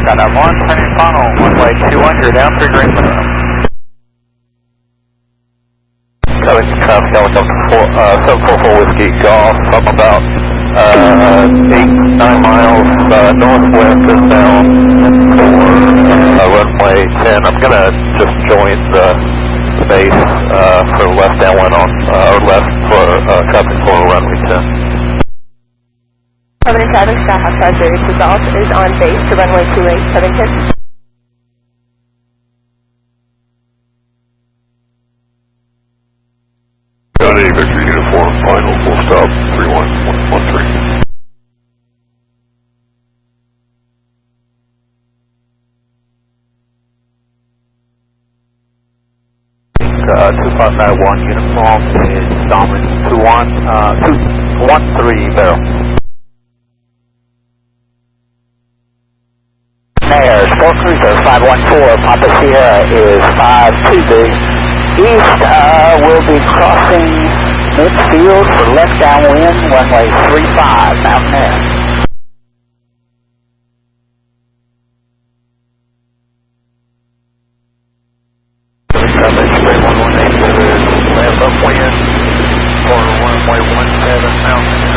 Skydive 1, turning final, runway 21, you're down 3 green minimum. Covering traffic, helicopter 744 Whiskey Golf, up about 8-9 miles northwest of now for runway 10. I'm going to just join the base for left downwind on, or left for traffic for runway 10. Covenant traffic, Skyhawk 532 Golf is on base to runway 28, Covington. Johnny, Victor Uniform, final, full stop, 31113. Two 591 uniform is Salmon 213 barrel. Mayor, Sport Cruiser 514, Papa Sierra is 520. East will be crossing midfield for left downwind, runway 35, Mountain Air. Traffic, straight 118, left upwind for runway 17, Mountain.